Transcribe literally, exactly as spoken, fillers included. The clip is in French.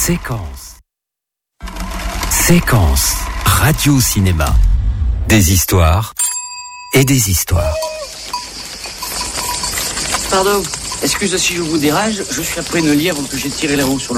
Séquence. Séquence. Radio-cinéma. Des histoires et des histoires. Pardon, excusez si je vous dérange, je suis après une lièvre que j'ai tiré là-haut sur le